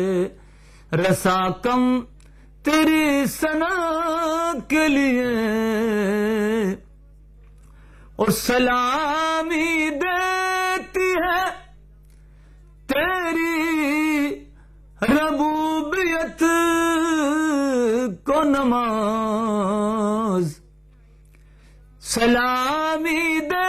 रसाकम तेरी सना के लिए और सलामी देती है तेरी रबूबियत को नमाज। सलामी